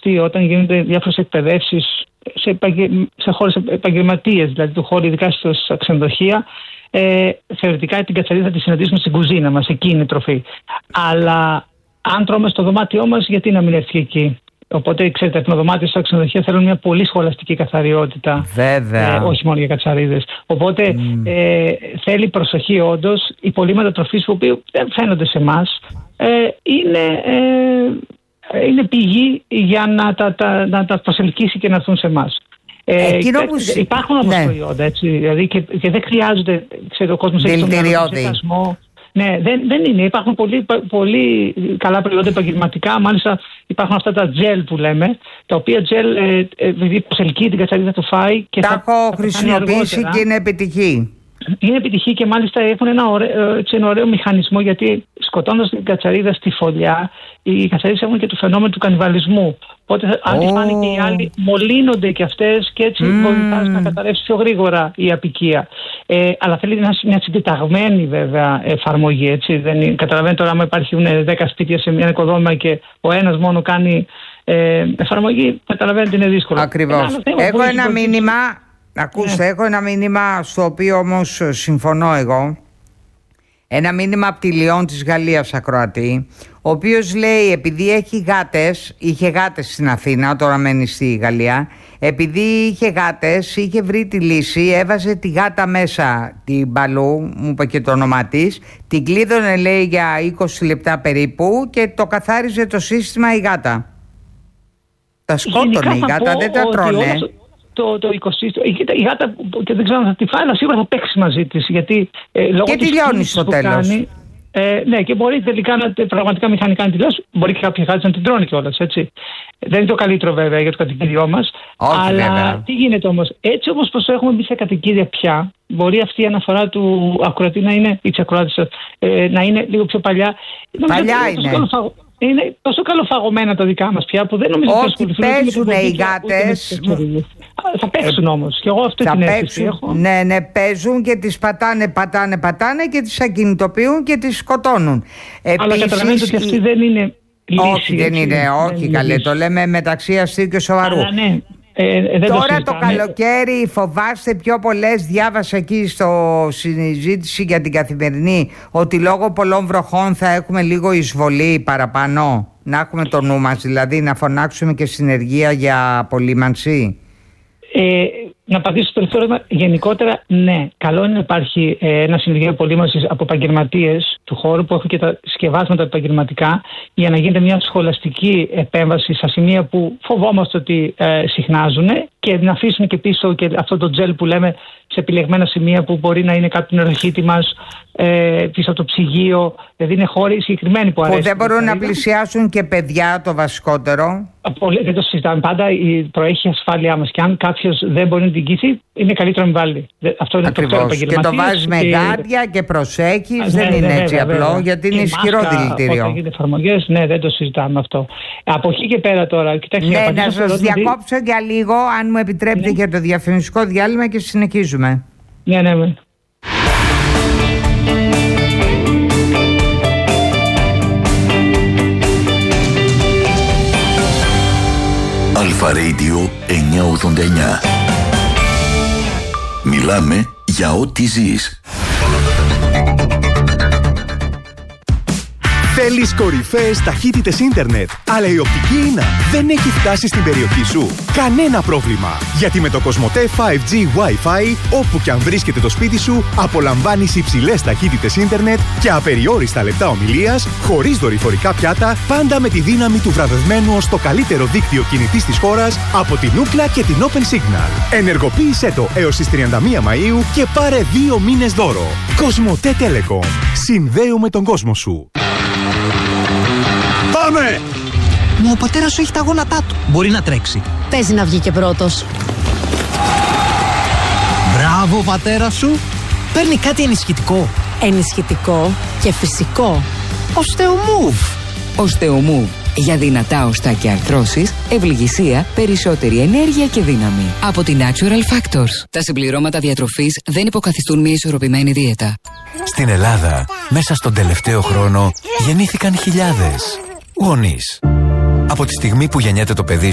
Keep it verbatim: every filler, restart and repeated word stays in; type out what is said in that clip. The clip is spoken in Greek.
αυτή όταν γίνονται διάφορες εκπαιδεύσεις σε, επαγγε... σε χώρες επαγγελματίες, δηλαδή του χώρου, ειδικά στα ξενοδοχεία, ε, θεωρητικά την κατσαρίδα θα τη συναντήσουμε στην κουζίνα μας, εκεί είναι η τροφή. Αλλά αν τρώμε στο δωμάτιό μας, γιατί να μην έρθει εκεί? Οπότε, ξέρετε, τα δωμάτια στα ξενοδοχεία θέλουν μια πολύ σχολαστική καθαριότητα. Βέβαια. Ε, όχι μόνο για κατσαρίδες. Οπότε mm. ε, θέλει προσοχή, όντως. Οι πολύματα τροφής που δεν φαίνονται σε εμάς ε, είναι, ε, είναι πηγή για να τα, τα, να τα προσελκύσει και να έρθουν σε εμάς. Ε, που... Υπάρχουν όμως ναι. προϊόντα, έτσι, δηλαδή, και, και δεν χρειάζονται, ξέρω, ο κόσμος έχει τον ενθουσιασμό. Ναι, δεν, δεν είναι. Υπάρχουν πολύ, πολύ καλά προϊόντα επαγγελματικά. Μάλιστα υπάρχουν αυτά τα τζελ που λέμε, τα οποία τζελ ε, ε, προσελκύει την κατσαρίδα του φάι. Και τα θα, έχω χρησιμοποιήσει και είναι επιτυχή. Είναι επιτυχή και μάλιστα έχουν ένα ωραίο, έτσι, ένα ωραίο μηχανισμό, γιατί σκοτώνοντας την κατσαρίδα στη φωλιά, οι κατσαρίδες έχουν και το φαινόμενο του κανιβαλισμού. Οπότε αν τις πάνε και οι άλλοι, μολύνονται και αυτές και έτσι mm. βοηθάς να καταρρεύσει πιο γρήγορα η αποικία. Ε, αλλά θέλει μια, μια συντεταγμένη βέβαια εφαρμογή. Έτσι. Δεν, καταλαβαίνετε τώρα, άμα υπάρχουν δέκα σπίτια σε μια οικοδόμημα και ο ένας μόνο κάνει ε, εφαρμογή, καταλαβαίνετε είναι δύσκολο. Ακριβώς. Έχω ένα μήνυμα, ακούστε, ναι. έχω ένα μήνυμα στο οποίο όμως συμφωνώ εγώ. Ένα μήνυμα από τη Λιόν της Γαλλίας, ακροατή, ο οποίος λέει, επειδή έχει γάτες, είχε γάτες στην Αθήνα, τώρα μένει στη Γαλλία, επειδή είχε γάτες, είχε βρει τη λύση, έβαζε τη γάτα μέσα, την Μπαλού, μου είπε και το όνομά της, την κλείδωνε, λέει, για είκοσι λεπτά περίπου και το καθάριζε το σύστημα η γάτα. Τα σκότωνε η γάτα, δεν τα τρώνε. Το, το οικοσύστημα. Η γάτα, και δεν ξέρω αν θα τη φάει, αλλά σίγουρα θα παίξει μαζί της. Γιατί, ε, λόγω και τη λιώνει στο τέλος. Κάνει, ε, ναι, και μπορεί τελικά να, πραγματικά μηχανικά να τη λιώσει. Μπορεί και κάποια γάτα να την τρώνε κιόλας. Έτσι. Δεν είναι το καλύτερο βέβαια για το κατοικίδιό μας. Όχι, αλλά βέβαια. Τι γίνεται όμως? Έτσι όπως προσέχουμε εμείς σε κατοικίδια πια, μπορεί αυτή η αναφορά του ακροατή να είναι, ή της ακροάτης, ε, να είναι λίγο πιο παλιά. Παλιά είναι. είναι. Είναι τόσο καλοφαγωμένα τα δικά μας πια που δεν νομίζω ότι παίζουν οι γάτες. Θα παίξουν όμως. Και εγώ αυτή την αίσθηση έχω. Ναι, ναι, παίζουν και τις πατάνε, πατάνε, πατάνε και τις ακινητοποιούν και τις σκοτώνουν. Αλλά καταλαβαίνετε ότι αυτή δεν είναι λύση. Όχι, δεν είναι, όχι καλέ. Το λέμε μεταξύ αστείου και σοβαρού. Αλλά ναι. Ε, Τώρα το, το καλοκαίρι φοβάστε πιο πολλές, διάβασα εκεί στο συζήτηση για την Καθημερινή, ότι λόγω πολλών βροχών θα έχουμε λίγο εισβολή παραπάνω. Να έχουμε το νου μας, δηλαδή να φωνάξουμε και συνεργεία για απολύμανση. Ε, να απαντήσω στο τελευταίο ερώτημα. Γενικότερα, ναι. Καλό είναι να υπάρχει ε, ένα συνεργείο απολύμανσης από επαγγελματίες του χώρου που έχουν και τα συσκευάσματα επαγγελματικά, για να γίνεται μια σχολαστική επέμβαση στα σημεία που φοβόμαστε ότι ε, συχνάζουν, και να αφήσουν και πίσω και αυτό το τζελ που λέμε σε επιλεγμένα σημεία που μπορεί να είναι κάτω την ενοχήτη μας, ε, πίσω από το ψυγείο. Δηλαδή είναι χώροι συγκεκριμένοι που αρέσουν. Που δεν μπορούν να πλησιάσουν και παιδιά, το βασικότερο. Δεν το συζητάμε. Πάντα η προέχει η ασφάλειά μας. Και αν κάποιος δεν μπορεί να την αγγίξει, είναι καλύτερο να μην βάλει. Αυτό είναι ακριβώς. Το και το βάζεις με και... γάντια και προσέχεις. Α, δεν ναι, είναι ναι, έτσι βέβαια, απλό, βέβαια. Γιατί είναι ισχυρό δηλητήριο. Όταν γίνεται εφαρμογές, ναι, δεν το συζητάμε αυτό. Από εκεί και πέρα τώρα. Κοιτάξτε, ναι, να σας διακόψω για λίγο, αν μου επιτρέπετε, ναι. για το διαφημιστικό διάλειμμα και συνεχίζουμε. Ναι, ναι, ναι. Αλφα Radio εννιακόσια ογδόντα εννιά. Μιλάμε για ό,τι ζεις. Θέλεις κορυφαίες ταχύτητες ίντερνετ, αλλά η οπτική ίνα δεν έχει φτάσει στην περιοχή σου? Κανένα πρόβλημα, γιατί με το Κοσμοτέ φάιβ τζι Wi-Fi, όπου και αν βρίσκεται το σπίτι σου, απολαμβάνεις υψηλές ταχύτητες ίντερνετ και απεριόριστα λεπτά ομιλίας, χωρίς δορυφορικά πιάτα, πάντα με τη δύναμη του βραβευμένου ως το καλύτερο δίκτυο κινητής της χώρας από την Ookla και την Open Signal. Ενεργοποίησέ το έως τις τριάντα μία Μαΐου και πάρε δύο μήνες δώρο. Κοσμοτέ Telecom. Συνδέουμε τον κόσμο σου. Πάμε! Μα ο πατέρας σου έχει τα γόνατά του. Μπορεί να τρέξει. Παίζει να βγει και πρώτος. Μπράβο, πατέρα σου. Παίρνει κάτι ενισχυτικό. Ενισχυτικό και φυσικό. Osteomove. Osteomove. Για δυνατά οστά και αρθρώσεις, ευληγησία, περισσότερη ενέργεια και δύναμη. Από τη Natural Factors. Τα συμπληρώματα διατροφής δεν υποκαθιστούν μια ισορροπημένη δίαιτα. Στην Ελλάδα, μέσα στον τελευταίο χρόνο, γεννήθηκαν χιλιάδες γονείς. Από τη στιγμή που γεννιέται το παιδί